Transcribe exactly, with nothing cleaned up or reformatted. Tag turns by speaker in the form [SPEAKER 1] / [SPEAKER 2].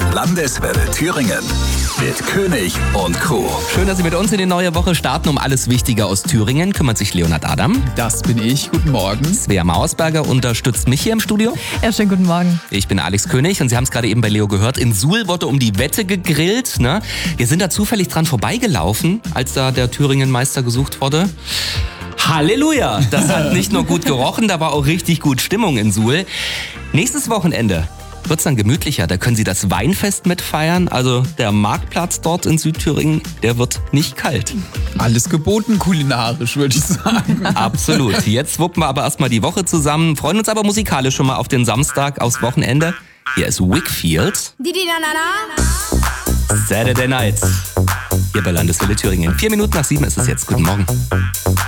[SPEAKER 1] Landeswelle Thüringen mit König und Co.
[SPEAKER 2] Schön, dass Sie mit uns in die neue Woche starten. Um alles Wichtige aus Thüringen kümmert sich Leonhard Adam.
[SPEAKER 3] Das bin ich. Guten Morgen.
[SPEAKER 2] Svea Mausberger unterstützt mich hier im Studio.
[SPEAKER 4] Ja, schönen guten Morgen.
[SPEAKER 2] Ich bin Alex König und Sie haben es gerade eben bei Leo gehört. In Suhl wurde um die Wette gegrillt. Ne? Wir sind da zufällig dran vorbeigelaufen, als da der Thüringen-Meister gesucht wurde. Halleluja! Das hat nicht nur gut gerochen, da war auch richtig gut Stimmung in Suhl. Nächstes Wochenende wird's dann gemütlicher. Da können Sie das Weinfest mitfeiern. Also der Marktplatz dort in Südthüringen, der wird nicht kalt.
[SPEAKER 3] Alles geboten kulinarisch, würde ich sagen.
[SPEAKER 2] Absolut. Jetzt wuppen wir aber erstmal die Woche zusammen, freuen uns aber musikalisch schon mal auf den Samstag, aufs Wochenende. Hier ist Wickfield. Saturday Night. Hier bei Landeswelle Thüringen. Vier Minuten nach sieben ist es jetzt. Guten Morgen.